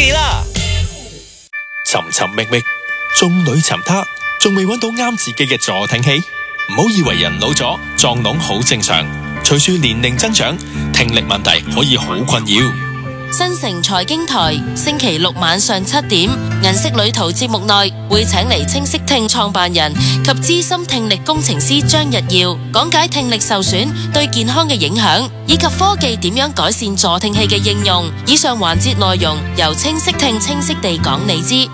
記啦。尋尋覓覓，眾裏尋他，仲未揾到啱自己嘅助聽器。唔好以為人老咗撞聾好正常，隨住年齡增長，聽力問題可以好困擾。 新城財經台星期六晚上7點，銀色旅途節目內會請嚟清晰聽創辦人及資深聽力工程師張日耀，講解聽力受損對健康嘅影響，以及科技點樣改善助聽器嘅應用。以上環節內容由清晰聽清晰地講你知。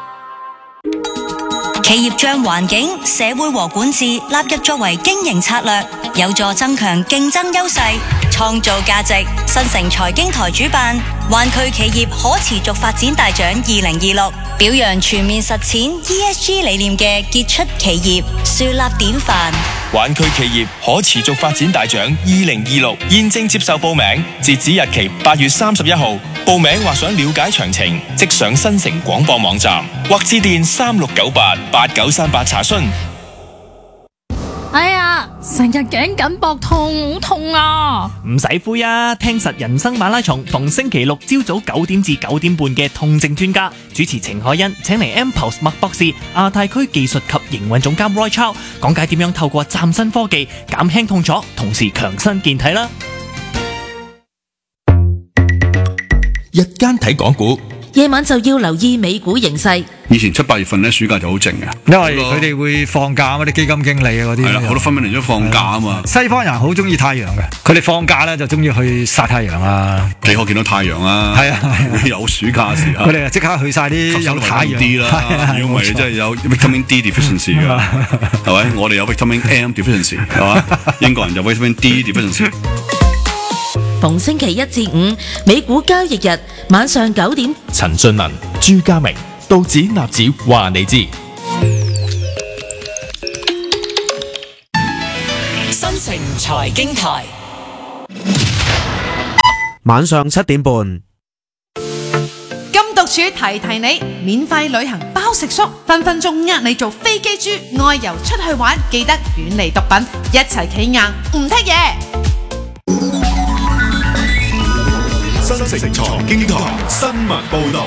企業將環境、社會和管治納入作為經營策略，有助增強競爭優勢，創造價值。新城財經台主辦灣區企業可持續發展大獎2026，表揚全面實踐 ESG 理念嘅傑出企業，樹立典範。 灣區企業可持續發展大獎2026現正接受報名，截止日期8月31號。報名或想了解詳情，即上新城廣播網站或致電36988938查詢。 哎呀，成日頸緊膊痛，好痛啊！ 唔使灰啊，聽實人生馬拉松，逢星期六朝早9點至9點半嘅痛症專家主持程海欣，請嚟 Mpulse 麥博士、亞太區技術及營運總監 Roy Chow 講解點樣透過嶄新科技減輕痛楚，同時強身健體啦。 日間睇港股， 夜晚就要留意美股形勢。 以前7、8月份咧，暑假就好靜嘅， 因為佢哋會放假啊嘛，啲基金經理啊嗰啲。係啦， 好多分明嚟咗放假啊嘛。 西方人好中意太陽嘅，佢哋放假咧就中意去曬太陽啊。 幾可見到太陽啊？係啊，有暑假時啊。 佢哋即刻去晒啲有太陽啲啦。 因為真係有 vitamin D deficiency 㗎，係咪？我哋有 vitamin M deficiency， 係嘛？英國人就 vitamin D deficiency。 逢星期一至五，美股交易日晚上9點， 陳俊文、朱家明、道指納指話你知。 新城財經台晚上7點半。 金獨處提提你，免費旅行包食宿，分分鐘呃你做飛機豬，外遊出去玩，記得遠離毒品，一齊企硬唔剔嘢。 新城財經台新聞報道。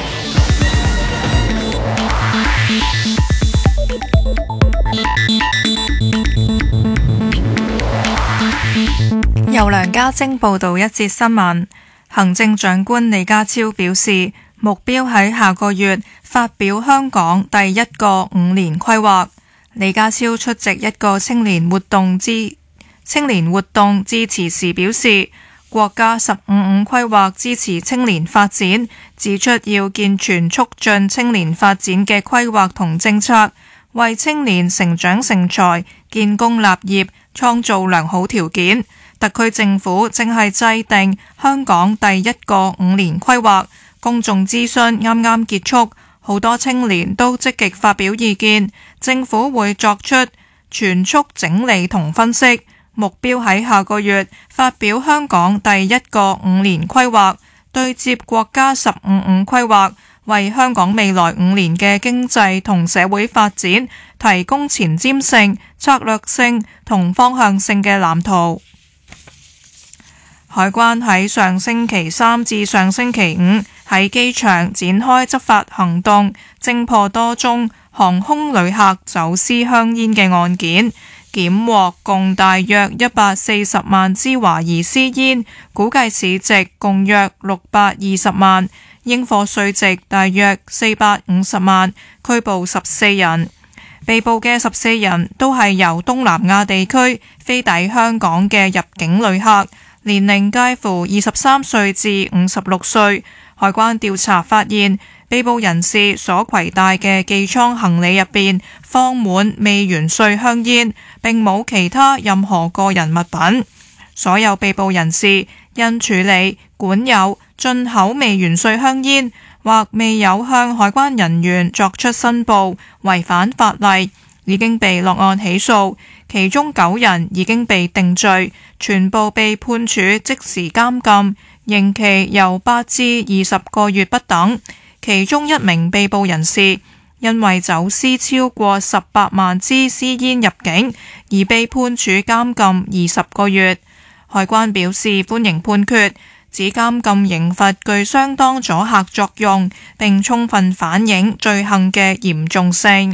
由梁家晶報道一節新聞。行政長官李家超表示，目標喺下個月發表香港第一個5年規劃。李家超出席一個青年活動致辭時表示，國家15規劃支持青年發展，指出要健全促進青年發展嘅規劃同政策，為青年成長成才、建功立業創造良好條件。特區政府正係制定香港第一個5年規劃，公眾諮詢啱啱結束，好多青年都積極發表意見，政府會作出全速整理同分析。目標喺下個月發表香港第一個5年規劃，對接國家15規劃，為香港未來5年嘅經濟同社會發展提供前瞻性、策略性同方向性嘅藍圖。海關喺上星期3至上星期5喺機場展開執法行動，偵破多宗航空旅客走私香煙嘅案件，檢獲共大約140萬支懷疑私煙，估計市值共約620萬，應課稅值大約450萬，拘捕14人。被捕嘅14人都係由東南亞地區飛抵香港嘅入境旅客，年齡介乎23歲至56歲。海關調查發現，被捕人士所攜帶嘅寄艙行李入邊放滿未完稅香煙，並冇其他任何個人物品。所有被捕人士因處理、管有、進口未完稅香煙，或未有向海關人員作出申報，違反法例，已經被落案起訴。其中9人已經被定罪，全部被判處即時監禁，刑期由8至20個月不等。其中1名被捕人士因為走私超過18萬支私煙入境，而被判處監禁20個月。海關表示歡迎判決， 指監禁刑罰具相當阻嚇作用，並充分反映罪行嘅嚴重性。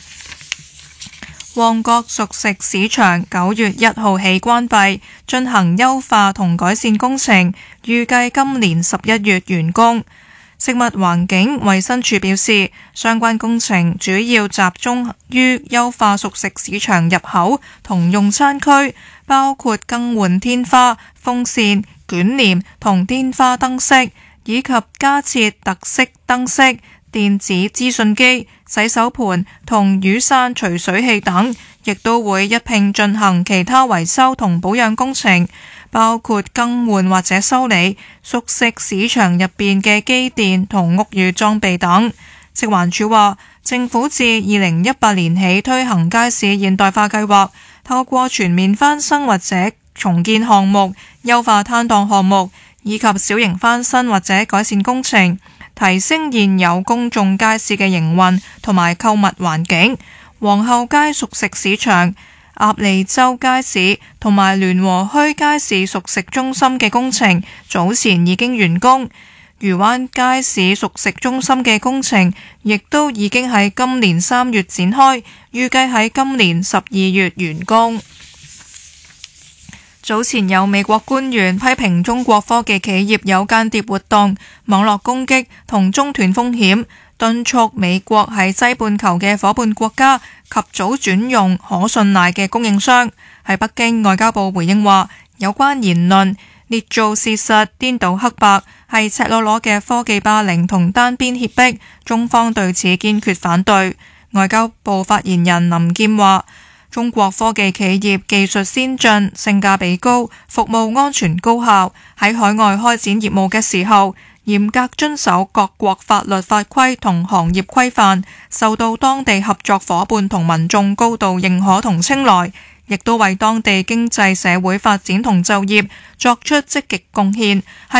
旺角熟食市場9月1號起關閉，進行優化同改善工程，預計今年11月完工。食物環境衛生署表示，相關工程主要集中於優化熟食市場入口同用餐區，包括更換天花、風扇、捲簾同天花燈飾，以及加設特色燈飾、電子資訊機、洗手盤同雨傘除水器等，亦都會一併進行其他維修同保養工程，包括更換或者修理熟食市場入邊嘅機電同屋宇裝備等。食環署話，政府自2018年起推行街市現代化計劃，透過全面翻新或者重建項目、優化攤檔項目以及小型翻新或者改善工程，提升現有公眾街市嘅營運同埋購物環境。皇后街熟食市場、鴨脷洲街市同埋聯和墟街市熟食中心嘅工程早前已經完工，漁灣街市熟食中心嘅工程亦都已經喺今年3月展開，預計喺今年12月完工。早前有美國官員批評中國科技企業有間諜活動、網絡攻擊同中斷風險，敦促美國喺西半球嘅夥伴國家及早轉用可信賴嘅供應商。喺北京，外交部回應話，有關言論捏造事實、顛倒黑白，係赤裸裸嘅科技霸凌同單邊脅迫，中方對此堅決反對。外交部發言人林劍話，中國科技企業技術先進、性價比高、服務安全高效，喺海外開展業務嘅時候，嚴格遵守各國法律法規同行業規範，受到當地合作夥伴同民眾高度認可同青睞，亦都為當地經濟社會發展同就業作出積極貢獻。